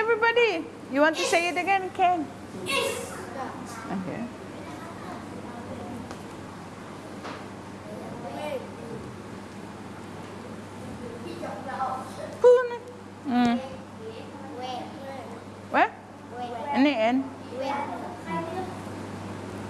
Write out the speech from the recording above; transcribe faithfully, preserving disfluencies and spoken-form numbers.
everybody. You want to say it again? Can. Okay. Poon. Mm. What? In the end.